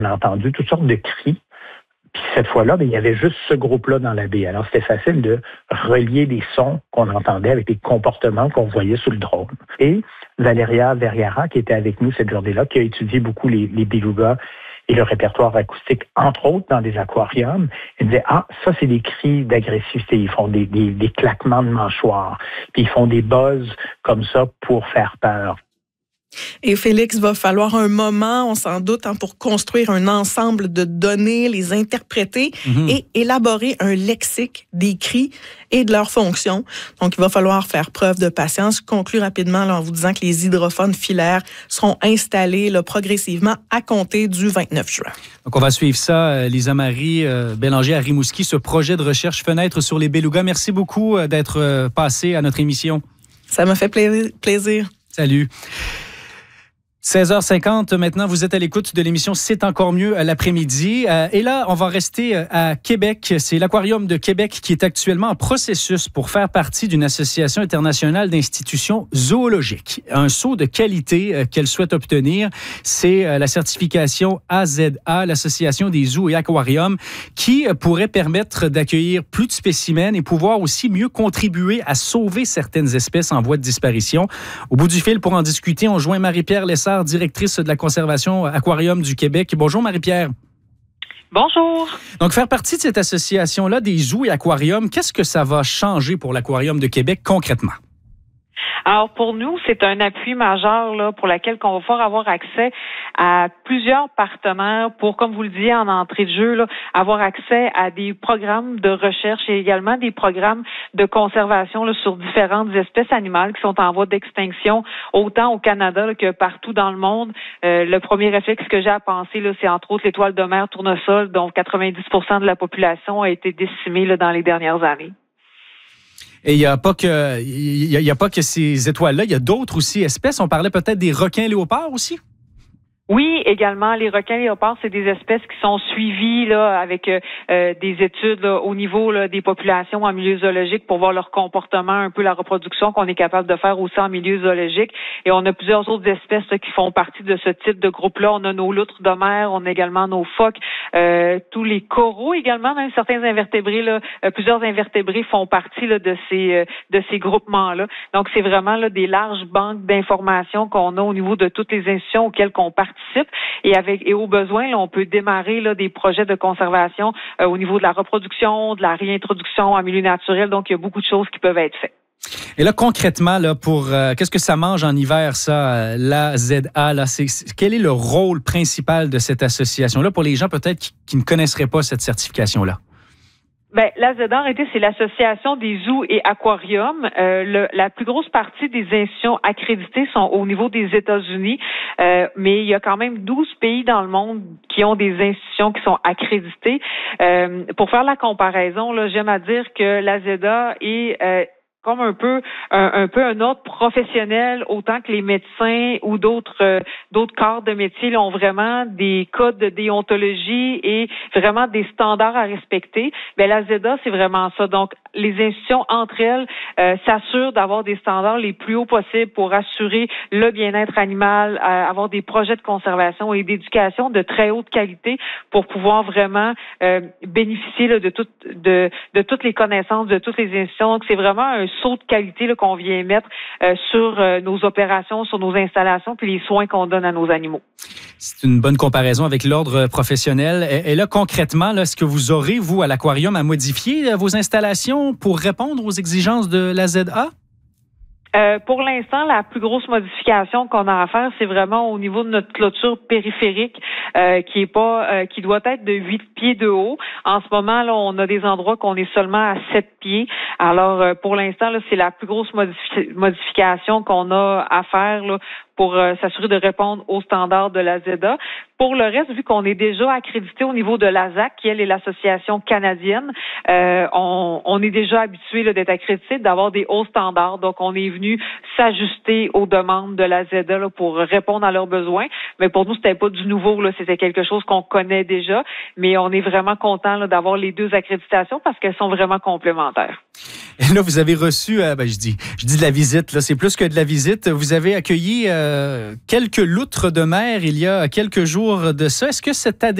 On a entendu toutes sortes de cris. Puis cette fois-là, il y avait juste ce groupe-là dans la baie. Alors, c'était facile de relier les sons qu'on entendait avec les comportements qu'on voyait sur le drone. Et Valeria Vergara, qui était avec nous cette journée-là, qui a étudié beaucoup les belugas et le répertoire acoustique, entre autres dans des aquariums, elle disait, ça, c'est des cris d'agressivité. Ils font des claquements de mâchoires. Puis ils font des buzz comme ça pour faire peur. Et Félix, va falloir un moment, on s'en doute, pour construire un ensemble de données, les interpréter et élaborer un lexique des cris et de leurs fonctions. Donc, il va falloir faire preuve de patience. Je conclus rapidement en vous disant que les hydrophones filaires seront installés progressivement à compter du 29 juin. Donc, on va suivre ça, Lisa-Marie Bélanger à Rimouski, ce projet de recherche Fenêtre sur les belugas. Merci beaucoup d'être passée à notre émission. Ça m'a fait plaisir. Salut. 16h50, maintenant, vous êtes à l'écoute de l'émission C'est encore mieux l'après-midi. Et là, on va rester à Québec. C'est l'Aquarium de Québec qui est actuellement en processus pour faire partie d'une association internationale d'institutions zoologiques. Un saut de qualité qu'elle souhaite obtenir, c'est la certification AZA, l'Association des zoos et aquariums, qui pourrait permettre d'accueillir plus de spécimens et pouvoir aussi mieux contribuer à sauver certaines espèces en voie de disparition. Au bout du fil, pour en discuter, on joint Marie-Pierre Lessard, directrice de la conservation Aquarium du Québec. Bonjour Marie-Pierre. Bonjour. Donc, faire partie de cette association-là des zoos et aquariums, qu'est-ce que ça va changer pour l'Aquarium de Québec concrètement? Alors, pour nous, c'est un appui majeur pour lequel on va pouvoir avoir accès à plusieurs partenaires pour, comme vous le disiez en entrée de jeu, avoir accès à des programmes de recherche et également des programmes de conservation sur différentes espèces animales qui sont en voie d'extinction, autant au Canada que partout dans le monde. Le premier réflexe que j'ai à penser, c'est entre autres l'étoile de mer tournesol, dont 90% de la population a été décimée dans les dernières années. Et il n'y a pas que ces étoiles-là, il y a d'autres aussi espèces. On parlait peut-être des requins léopards aussi? Oui, également, les requins léopards, c'est des espèces qui sont suivies avec des études au niveau des populations en milieu zoologique pour voir leur comportement, un peu la reproduction qu'on est capable de faire aussi en milieu zoologique. Et on a plusieurs autres espèces qui font partie de ce type de groupe-là. On a nos loutres de mer, on a également nos phoques, tous les coraux également, même certains invertébrés, plusieurs invertébrés font partie de ces groupements-là. Donc, c'est vraiment des larges banques d'informations qu'on a au niveau de toutes les institutions auxquelles on participe. Et au besoin, on peut démarrer des projets de conservation au niveau de la reproduction, de la réintroduction en milieu naturel. Donc, il y a beaucoup de choses qui peuvent être faites. Et là, concrètement, qu'est-ce que ça mange en hiver, ça, l'AZA? Quel est le rôle principal de cette association-là pour les gens peut-être qui ne connaisseraient pas cette certification-là? L'AZA, en réalité, c'est l'Association des zoos et aquariums. La plus grosse partie des institutions accréditées sont au niveau des États-Unis, mais il y a quand même 12 pays dans le monde qui ont des institutions qui sont accréditées. Pour faire la comparaison, j'aime à dire que l'AZA est comme un peu un ordre professionnel, autant que les médecins ou d'autres corps de métier ont vraiment des codes de déontologie et vraiment des standards à respecter. L'AZA, c'est vraiment ça. Donc, les institutions entre elles s'assurent d'avoir des standards les plus hauts possibles pour assurer le bien-être animal, avoir des projets de conservation et d'éducation de très haute qualité pour pouvoir vraiment bénéficier de toutes les connaissances de toutes les institutions. Donc, c'est vraiment un saut de qualité qu'on vient mettre sur nos opérations, sur nos installations, puis les soins qu'on donne à nos animaux. C'est une bonne comparaison avec l'ordre professionnel. Et là, concrètement, est-ce que vous aurez, vous, à l'Aquarium, à modifier vos installations pour répondre aux exigences de l'AZA? Pour l'instant, la plus grosse modification qu'on a à faire, c'est vraiment au niveau de notre clôture périphérique, qui doit être de 8 pieds de haut. En ce moment, on a des endroits qu'on est seulement à 7 pieds. Alors, pour l'instant, c'est la plus grosse modification qu'on a à faire pour s'assurer de répondre aux standards de l'AZA. Pour le reste, vu qu'on est déjà accrédité au niveau de l'ASAC, qui elle est l'association canadienne, on est déjà habitué d'être accrédité, d'avoir des hauts standards. Donc, on est venu s'ajuster aux demandes de l'AZA pour répondre à leurs besoins. Mais pour nous, c'était pas du nouveau, c'était quelque chose qu'on connaît déjà. Mais on est vraiment content d'avoir les deux accréditations parce qu'elles sont vraiment complémentaires. Et là, vous avez reçu, je dis de la visite, c'est plus que de la visite. Vous avez accueilli quelques loutres de mer il y a quelques jours autour de ça. Est-ce que cette